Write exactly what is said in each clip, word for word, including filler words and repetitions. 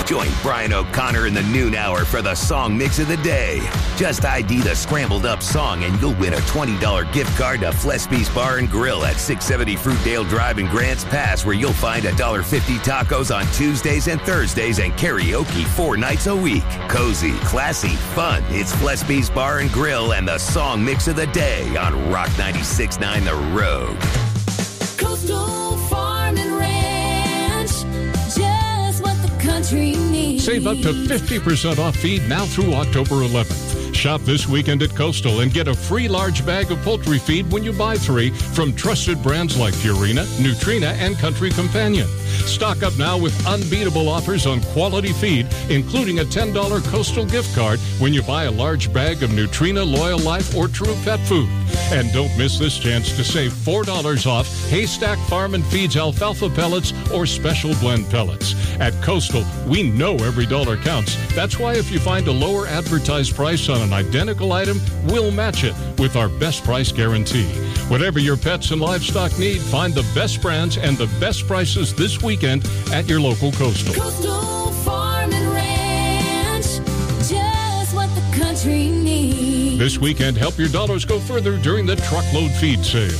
Join Brian O'Connor in the noon hour for the Song Mix of the Day. Just I D the scrambled up song and you'll win a twenty dollars gift card to Flespy's Bar and Grill at six seventy Fruitdale Drive in Grants Pass, where you'll find one dollar fifty tacos on Tuesdays and Thursdays and karaoke four nights a week. Cozy, classy, fun. It's Flespy's Bar and Grill and the Song Mix of the Day on Rock ninety-six point nine The Road. Coastal Farm and Ranch, just what the country needs. Save up to fifty percent off feed now through October eleventh. Shop this weekend at Coastal and get a free large bag of poultry feed when you buy three from trusted brands like Purina, Nutrina, and Country Companion. Stock up now with unbeatable offers on quality feed, including a ten dollars Coastal gift card when you buy a large bag of Nutrina, Loyal Life, or True Pet Food. And don't miss this chance to save four dollars off Haystack Farm and Feeds alfalfa pellets or special blend pellets. At Coastal, we know every dollar counts. That's why if you find a lower advertised price on an identical item, we'll match it with our best price guarantee. Whatever your pets and livestock need, find the best brands and the best prices this weekend at your local Coastal. Coastal Farm and Ranch, just what the country needs. This weekend, help your dollars go further during the truckload feed sale.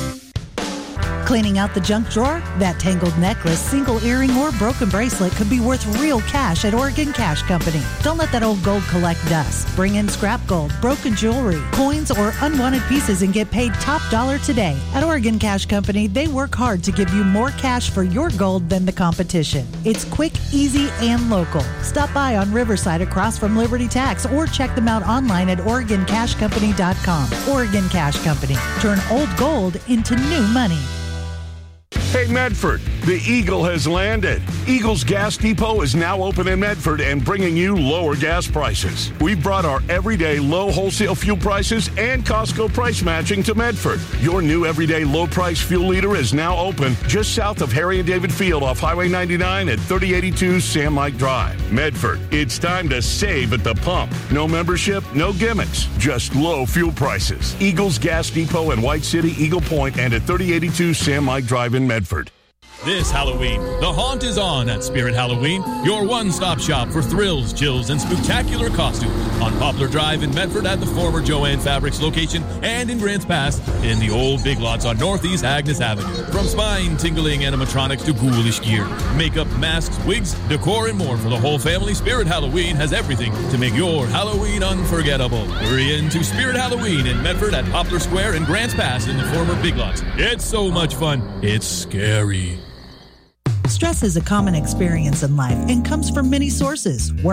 Cleaning out the junk drawer? That tangled necklace, single earring, or broken bracelet could be worth real cash at Oregon Cash Company. Don't let that old gold collect dust. Bring in scrap gold, broken jewelry, coins, or unwanted pieces and get paid top dollar today. At Oregon Cash Company, they work hard to give you more cash for your gold than the competition. It's quick, easy, and local. Stop by on Riverside across from Liberty Tax or check them out online at Oregon Cash Company dot com. Oregon Cash Company. Turn old gold into new money. Hey, Medford, the Eagle has landed. Eagle's Gas Depot is now open in Medford and bringing you lower gas prices. We've brought our everyday low wholesale fuel prices and Costco price matching to Medford. Your new everyday low price fuel leader is now open just south of Harry and David Field off Highway ninety-nine at thirty eighty-two Sam Mike Drive. Medford, it's time to save at the pump. No membership, no gimmicks, just low fuel prices. Eagle's Gas Depot in White City, Eagle Point, and at thirty eighty-two Sam Mike Drive in Medford. This Halloween, the haunt is on at Spirit Halloween, your one-stop shop for thrills, chills, and spectacular costumes on Poplar Drive in Medford at the former Joanne Fabrics location and in Grants Pass in the old Big Lots on Northeast Agnes Avenue. From spine-tingling animatronics to ghoulish gear, makeup, masks, wigs, decor, and more for the whole family, Spirit Halloween has everything to make your Halloween unforgettable. Hurry into Spirit Halloween in Medford at Poplar Square and Grants Pass in the former Big Lots. It's so much fun, it's scary. Stress is a common experience in life and comes from many sources.